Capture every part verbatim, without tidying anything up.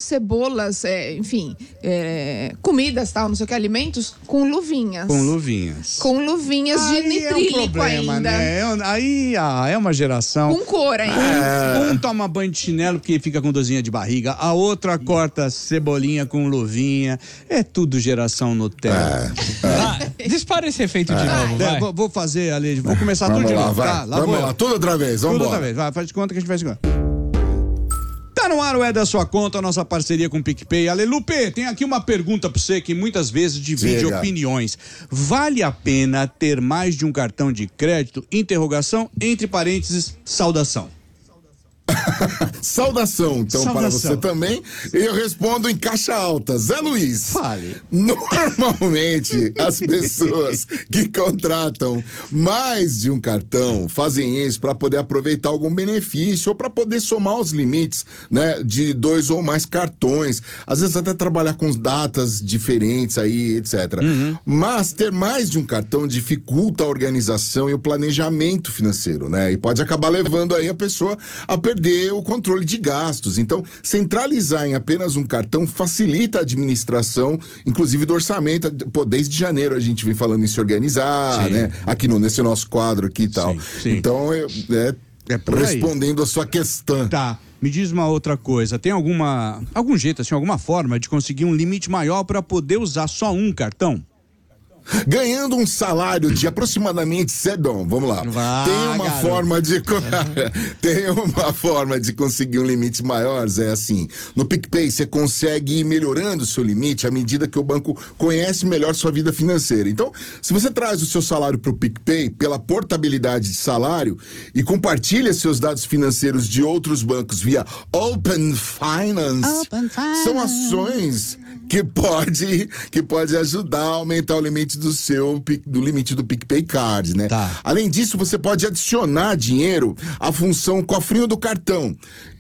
cebolas, é, enfim, é, comidas, tal, não sei o que, alimentos, com luvinhas. Com luvinhas. Com luvinhas aí de nitrílico é um problema, ainda. Né? Aí ah, é uma geração. Com cor ainda. Um, um toma banho de chinelo porque fica com dorzinha de barriga, a outra corta cebolinha com luvinha. É tudo geração Nutella. É, é. Ah, dispara esse efeito de novo, É, vai. vou, vou fazer, Ale, vou começar Vamos tudo de lá, novo, vai. tá? Vamos vou lá, eu. tudo outra vez, vamos Tudo embora. outra vez, vai, faz de conta que a gente faz de conta. Tá no ar o É da Sua Conta, a nossa parceria com o PicPay. Ale Lupe, tem aqui uma pergunta pra você que muitas vezes divide Diga. opiniões. Vale a pena ter mais de um cartão de crédito? Interrogação, entre parênteses, saudação. Saudação, então, Saudação. para você também. Eu respondo em caixa alta. Zé Luiz. Fale. Normalmente, as pessoas que contratam mais de um cartão fazem isso para poder aproveitar algum benefício ou para poder somar os limites, né, de dois ou mais cartões. Às vezes até trabalhar com datas diferentes aí, etcétera. Uhum. Mas ter mais de um cartão dificulta a organização e o planejamento financeiro, né? E pode acabar levando aí a pessoa a perder o controle de gastos. Então, centralizar em apenas um cartão facilita a administração, inclusive do orçamento. Pô, desde janeiro a gente vem falando em se organizar, sim, né? Aqui no, nesse nosso quadro aqui e tal. Sim, sim. Então, é, é, é respondendo a sua questão. Tá. Me diz uma outra coisa, tem alguma algum jeito, assim, alguma forma de conseguir um limite maior para poder usar só um cartão? Ganhando um salário de aproximadamente cedão, vamos lá. Vá, tem uma garoto. forma de tem uma forma de conseguir um limite maior, é assim. No PicPay você consegue ir melhorando o seu limite à medida que o banco conhece melhor sua vida financeira. Então, se você traz o seu salário para o PicPay pela portabilidade de salário e compartilha seus dados financeiros de outros bancos via Open Finance, Open Finance. são ações que pode que pode ajudar a aumentar o limite do seu do limite do PicPay Card, né? Tá. Além disso, você pode adicionar dinheiro à função cofrinho do cartão.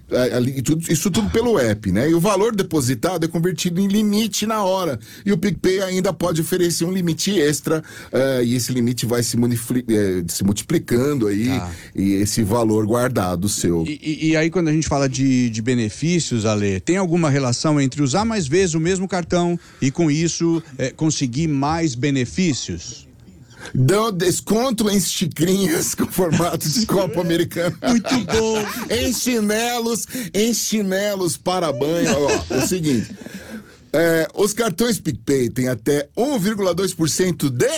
Isso tudo pelo app, né? E o valor depositado é convertido em limite na hora. E o PicPay ainda pode oferecer um limite extra, uh, e esse limite vai se, multipli- eh, se multiplicando aí, tá, e esse valor guardado seu. E, e, e aí, quando a gente fala de, de benefícios, Ale, tem alguma relação entre usar mais vezes o mesmo cartão e, com isso, eh, conseguir mais benefícios? Dão desconto em xicrinhas com formato de copo americano. Muito bom. Em chinelos, em chinelos para banho. Ó, é o seguinte. É, os cartões PicPay têm até um vírgula dois por cento de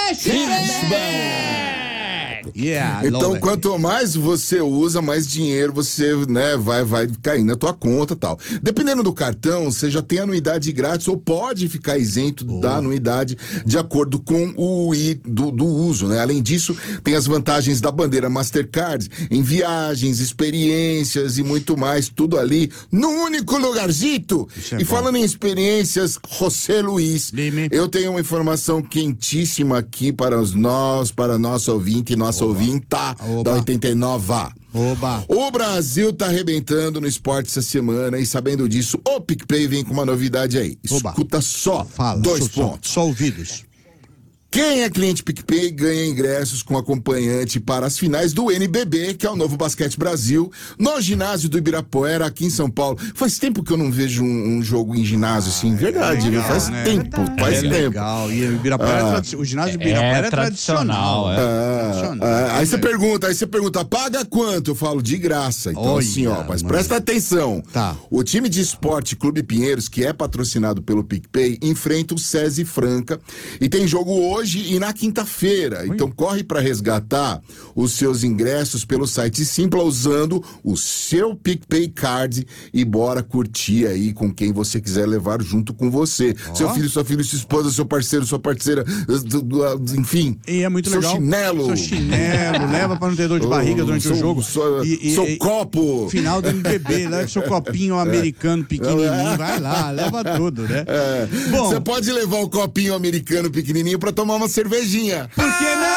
cashback. Yeah, então, quanto mais você usa, mais dinheiro você, né, vai, vai cair na tua conta e tal. Dependendo do cartão, você já tem anuidade grátis ou pode ficar isento oh. da anuidade de acordo com o I do, do uso, né? Além disso, tem as vantagens da bandeira Mastercard em viagens, experiências e muito mais, tudo ali num único lugarzito. É e bom. Falando em experiências, José Luiz, Lime. Eu tenho uma informação quentíssima aqui para os nós, para nosso ouvinte e nossa Oba. Ouvinta Oba. Da oitenta e nove. Oba. O Brasil tá arrebentando no esporte essa semana e, sabendo disso, o PicPay vem com uma novidade aí. Oba. Escuta só, Fala, dois só, pontos. Só, só ouvidos. Quem é cliente PicPay ganha ingressos com acompanhante para as finais do N B B, que é o Novo Basquete Brasil, no ginásio do Ibirapuera, aqui em São Paulo. Faz tempo que eu não vejo um, um jogo em ginásio, assim, verdade, é legal, faz né? tempo, é faz é tempo. Legal. E o Ibirapuera, ah, é tradi- o ginásio do Ibirapuera é, é tradicional. tradicional. É. Ah, tradicional. Ah, aí você pergunta, aí você pergunta, paga quanto? Eu falo, de graça. Então, Olha, assim, ó, mas mano. Presta atenção. Tá. O time de esporte Clube Pinheiros, que é patrocinado pelo PicPay, enfrenta o SESI Franca e tem jogo hoje e na quinta feira, então corre para resgatar os seus ingressos pelo site Simpla usando o seu PicPay Card e bora curtir aí com quem você quiser levar junto com você. Oh. Seu filho, sua filha, sua esposa, seu parceiro, sua parceira, enfim. E é muito seu legal. Chinelo. Seu chinelo, leva para não ter dor de barriga oh, durante seu, o jogo. Seu, e, seu e, copo. Final do N B B, leva seu copinho americano pequenininho, vai lá, leva tudo, né? É. Bom, você pode levar o copinho americano pequenininho para tomar uma cervejinha. Por que não?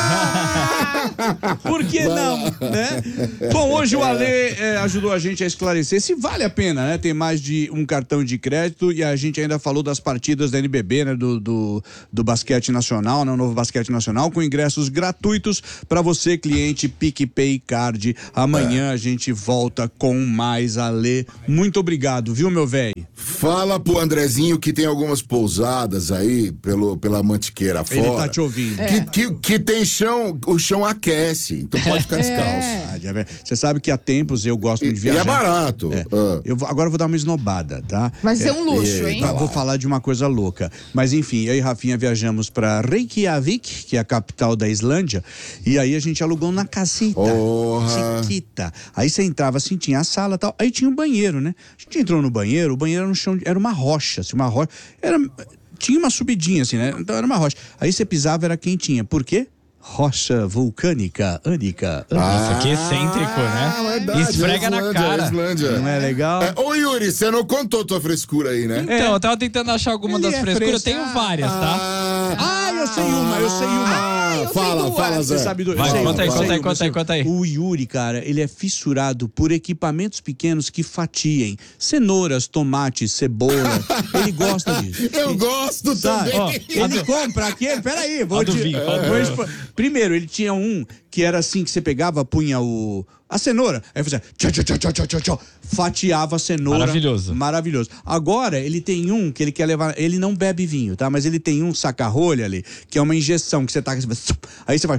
Por que não, né? Bom, hoje o Ale é, ajudou a gente a esclarecer se vale a pena, né? Ter mais de um cartão de crédito, e a gente ainda falou das partidas da N B B, né? Do, do, do basquete nacional, né? O novo basquete nacional, com ingressos gratuitos para você, cliente PicPay Card. Amanhã a gente volta com mais, Ale. Muito obrigado, viu, meu velho? Fala pro Andrezinho que tem algumas pousadas aí pelo, pela Mantiqueira fora. Ele tá te ouvindo. Que, que, que tem chão, o chão aquece, então pode ficar descalço. Você sabe que há tempos eu gosto E, de viajar. e é barato. É. Ah. Eu vou, agora eu vou dar uma esnobada, tá? Vai ser É, um luxo, hein? Tá, vou falar de uma coisa louca. Mas enfim, eu e Rafinha viajamos pra Reykjavik, que é a capital da Islândia, e aí a gente alugou na casita. Porra. Chiquita. Aí você entrava assim, tinha a sala e tal, aí tinha um banheiro, né? A gente entrou no banheiro, o banheiro era no chão, era uma rocha, assim, uma rocha, era, tinha uma subidinha assim, né? Então era uma rocha. Aí você pisava, era quentinha. Por quê? Rocha vulcânica, ânica, ânica. Nossa, que excêntrico, Ah, né? verdade, Esfrega na Islândia, cara. Islândia. Não é legal? É, ô Yuri, você não contou tua frescura aí, né? Então, eu tava tentando achar alguma Ele das é frescuras. fresco. Eu tenho várias, tá? Ah, Ah, eu sei uma, eu sei uma. ah, eu sei fala, duas. fala, Você Zé. sabe do... Vai, eu sei conta aí, uma, eu conta sei aí, uma, conta eu sei aí, conta aí. uma. O Yuri, cara, ele é fissurado por equipamentos pequenos que fatiem cenouras, tomates, cebola. Ele gosta disso. Eu gosto Sabe? também. Ó, ele compra aquele. Peraí, vou A do te. vinho, a do vou vinho. expo- Primeiro, ele tinha um que era assim: que você pegava, punha o. A cenoura, aí fazia tchau, tchau, tchau, tchau, tchau, tchau, tchau, fatiava a cenoura. Maravilhoso. Maravilhoso. Agora, ele tem um que ele quer levar, ele não bebe vinho, tá? Mas ele tem um saca-rolha ali, que é uma injeção que você tá, aí você vai,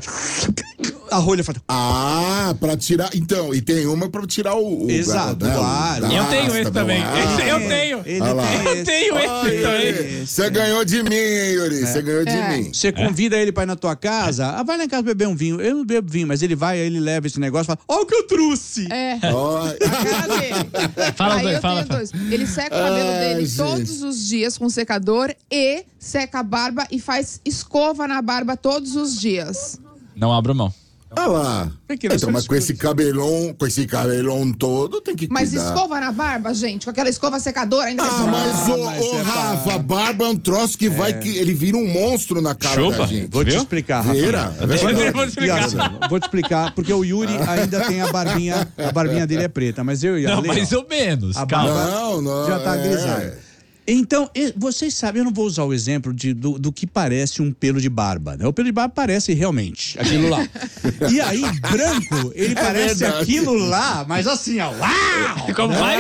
a rolha faz... Ah, pra tirar. Então, e tem uma pra tirar o. o Exato, né, o claro. gás Eu tenho esse também. Ah, Esse eu tenho. Ele Olha lá. tem Eu tenho esse Ai, também. Yuri, Você ganhou de mim, hein, Yuri? Você ganhou de É. mim. Você convida ele pra ir na tua casa, ah, vai lá em casa beber um vinho. Eu não bebo vinho, mas ele vai, aí ele leva esse negócio e fala, ó o que eu trouxe. É. Ó, A cara dele. Fala, Aí dois, eu fala, tenho fala. dois. Ele seca o cabelo Ai, dele gente. todos os dias com secador e seca a barba e faz escova na barba todos os dias. Não abro mão. Olha lá. Pequenas Então, mas com esse cabelão, com esse cabelão todo, tem que Mas cuidar. escova na barba, gente, com aquela escova secadora ainda. Ah, vai- mas, ô, mas ô, é pra- Rafa, barba é um troço que vai que ele vira um monstro na cara Chupa. da gente. Vou te Viu? explicar, Rafa. Vira? É verdade. Eu vou te explicar. Engraçado. Vou te explicar, porque o Yuri ainda tem a barbinha, a barbinha dele é preta, mas eu e a Não, Ale, ó, mais ou menos. a Calma. barba Não, não. já tá é. grisalha. Então, e- vocês sabem, eu não vou usar o exemplo de, do, do que parece um pelo de barba, né? O pelo de barba parece realmente aquilo lá. E aí, branco, ele parece verdade. aquilo lá, mas assim, ó. Uau! Como vai?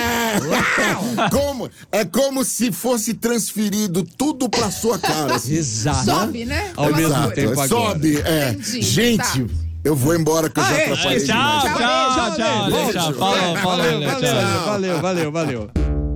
Como? É como se fosse transferido tudo pra sua cara. assim. Exato. Sobe, né? Ao Uma mesmo coisa. tempo agora. Sobe, é. Entendi, Gente, tá. eu vou embora que eu Ah, já é? atrapalhei Tchau, demais. tchau, tchau, tchau, Volte. tchau. Falou, falou, Valeu, tchau. valeu, valeu, valeu, valeu.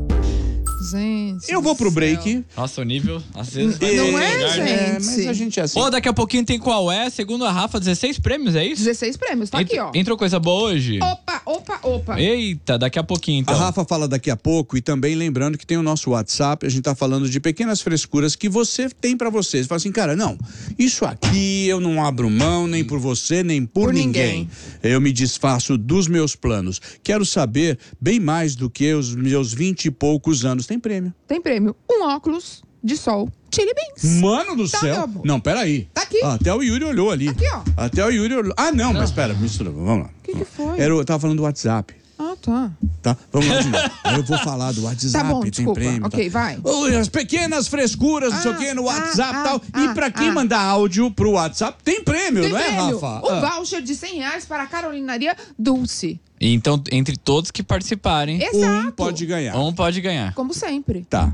Gente. Eu vou pro do break. céu. Nossa, o nível, às vezes... vai Não num é, lugar, né? gente? É, mas a gente é assim. Pô, daqui a pouquinho tem qual é? Segundo a Rafa, dezesseis prêmios, é isso? dezesseis prêmios, tá Ent- aqui, ó. Entrou coisa boa hoje? Opa, opa, opa. Eita, daqui a pouquinho, então. A Rafa fala daqui a pouco, e também lembrando que tem o nosso WhatsApp, a gente tá falando de pequenas frescuras que você tem pra você. Você fala assim, cara, não, isso aqui eu não abro mão nem por você, nem por, Por ninguém. ninguém. Eu me desfaço dos meus planos. Quero saber bem mais do que os meus vinte e poucos anos. Tem prêmio. Tem prêmio. Um óculos de sol Chili Beans. Mano do Tá, céu. meu amor. Não, peraí. Tá aqui. Ah, até o Yuri olhou ali. Aqui, ó. Até o Yuri olhou. Ah, não, mas pera, mistura. Vamos lá. O que, que foi? Era, o- eu tava falando do WhatsApp. Ah, tá. Tá? Vamos lá de novo. Aí eu vou falar do WhatsApp, Tá bom, tem desculpa. prêmio. Ok, tá? vai. Oi, as pequenas frescuras, não sei o Ah, quê, no ah, WhatsApp e ah, tal. ah, e pra quem ah. mandar áudio pro WhatsApp, tem prêmio, Tem não prêmio. é, Rafa? Um Ah. voucher de cem reais para a Carolinaria Dulce. Então, entre todos que participarem, Exato. Um pode ganhar. um pode ganhar. Como sempre. Tá.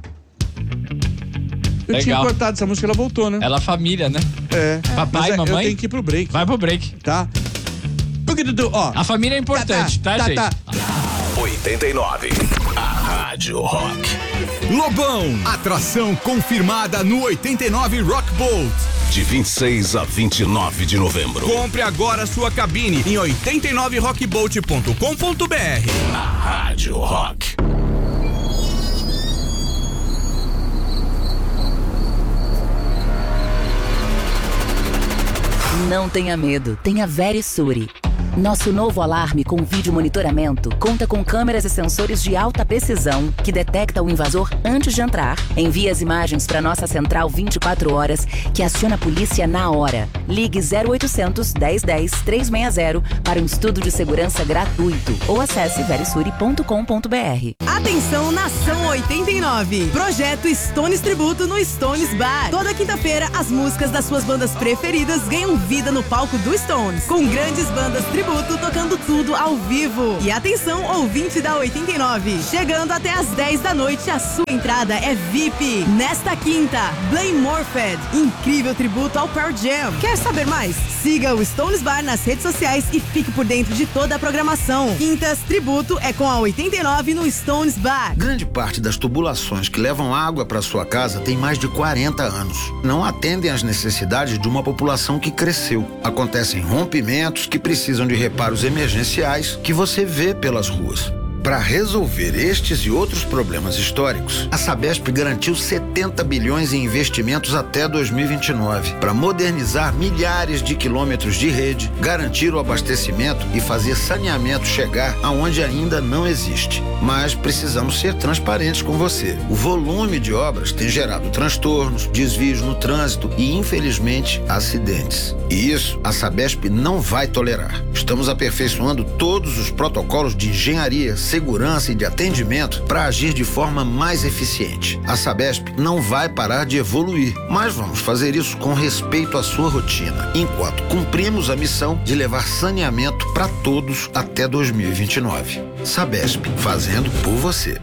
Eu tinha Legal. cortado essa música, ela voltou, né? Ela é família, né? É. Papai, Mas, é, mamãe? Eu tenho que ir pro break, Vai pro break. tá? Porque, Dudu, ó. A família é importante, tá, tá, gente? tá. oitenta e nove. A Rádio Rock. Lobão, atração confirmada no oitenta e nove Rock Boat. De vinte e seis a vinte e nove de novembro. Compre agora sua cabine em oitenta e nove rockboat ponto com ponto br. A Rádio Rock. Não tenha medo, tenha Verisure. Nosso novo alarme com vídeo monitoramento conta com câmeras e sensores de alta precisão que detecta o invasor antes de entrar, envia as imagens para nossa central vinte e quatro horas, que aciona a polícia na hora. Ligue zero oitocentos, dez dez, trezentos e sessenta para um estudo de segurança gratuito ou acesse verisuri ponto com ponto br. Atenção, Nação oitenta e nove. Projeto Stones Tributo no Stones Bar. Toda quinta-feira, as músicas das suas bandas preferidas ganham vida no palco do Stones, com grandes bandas tributo tocando tudo ao vivo. E atenção, ouvinte da oitenta e nove. Chegando até às dez da noite, a sua entrada é V I P. Nesta quinta, Blame Morphed. Incrível tributo ao Pearl Jam. Quer saber mais? Siga o Stones Bar nas redes sociais e fique por dentro de toda a programação. Quintas Tributo é com a oitenta e nove no Stones Bar. Grande parte das tubulações que levam água para sua casa tem mais de quarenta anos. Não atendem às necessidades de uma população que cresceu. Acontecem rompimentos que precisam de reparos emergenciais que você vê pelas ruas. Para resolver estes e outros problemas históricos, a Sabesp garantiu setenta bilhões em investimentos até dois mil e vinte e nove para modernizar milhares de quilômetros de rede, garantir o abastecimento e fazer saneamento chegar aonde ainda não existe. Mas precisamos ser transparentes com você. O volume de obras tem gerado transtornos, desvios no trânsito e, infelizmente, acidentes. E isso a Sabesp não vai tolerar. Estamos aperfeiçoando todos os protocolos de engenharia, segurança e de atendimento para agir de forma mais eficiente. A Sabesp não vai parar de evoluir, mas vamos fazer isso com respeito à sua rotina, enquanto cumprimos a missão de levar saneamento para todos até dois mil e vinte e nove. Sabesp, fazendo por você.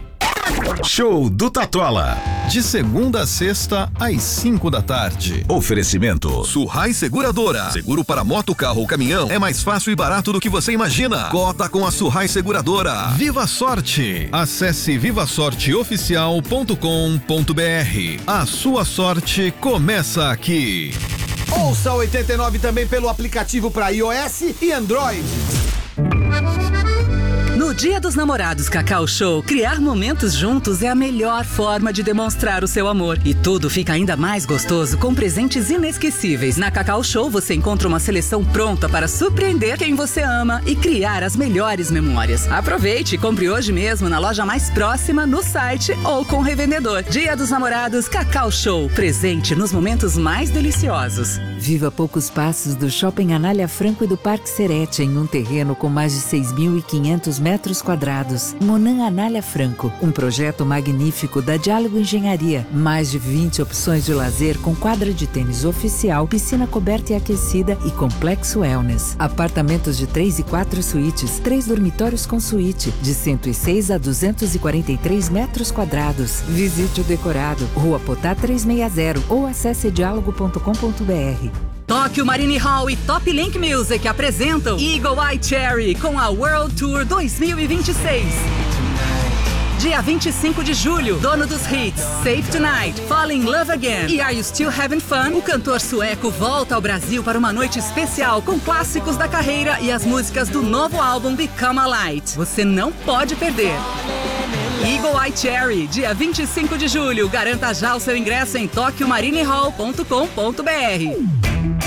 Show do Tatola. De segunda a sexta, às cinco da tarde. Oferecimento Surrai Seguradora. Seguro para moto, carro ou caminhão é mais fácil e barato do que você imagina. Cota com a Surrai Seguradora. Viva Sorte. Acesse viva sorte oficial ponto com ponto br. A sua sorte começa aqui. Ouça oitenta e nove também pelo aplicativo para iOS e Android. No Dia dos Namorados Cacau Show, criar momentos juntos é a melhor forma de demonstrar o seu amor. E tudo fica ainda mais gostoso com presentes inesquecíveis. Na Cacau Show você encontra uma seleção pronta para surpreender quem você ama e criar as melhores memórias. Aproveite e compre hoje mesmo na loja mais próxima, no site ou com o revendedor. Dia dos Namorados Cacau Show, presente nos momentos mais deliciosos. Viva poucos passos do Shopping Anália Franco e do Parque Serete, em um terreno com mais de seis mil e quinhentos metros quadrados. Monan Anália Franco, um projeto magnífico da Diálogo Engenharia. Mais de vinte opções de lazer com quadra de tênis oficial, piscina coberta e aquecida e complexo wellness. Apartamentos de três e quatro suítes, três dormitórios com suíte, de cento e seis a duzentos e quarenta e três metros quadrados. Visite o decorado, Rua Potá trezentos e sessenta ou acesse diálogo ponto com ponto br. Tóquio Marine Hall e Top Link Music apresentam Eagle Eye Cherry com a World Tour dois mil e vinte e seis. Dia vinte e cinco de julho, dono dos hits Save Tonight, Fall in Love Again e Are You Still Having Fun, o cantor sueco volta ao Brasil para uma noite especial com clássicos da carreira e as músicas do novo álbum Become a Light. Você não pode perder. Eagle Eye Cherry, dia vinte e cinco de julho. Garanta já o seu ingresso em tóquio marine hall ponto com ponto br.